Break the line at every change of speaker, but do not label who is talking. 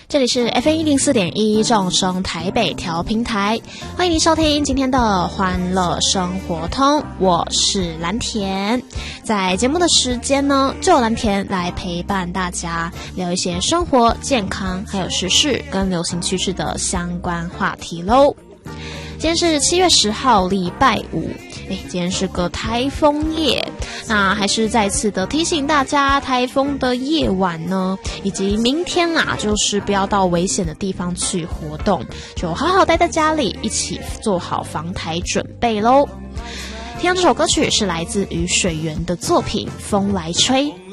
这里是 FM104.1 众生台北调频台，欢迎您收听今天的欢乐生活通，我是蓝田。在节目的时间呢，就由蓝田来陪伴大家聊一些生活、健康还有时事跟流行趋势的相关话题咯。今天是7月10号礼拜五，今天是个台风夜，那还是再次的提醒大家，台风的夜晚呢，以及明天就是不要到危险的地方去活动，就好好待在家里，一起做好防台准备咯。听到这首歌曲是来自于水源的作品《风来吹》。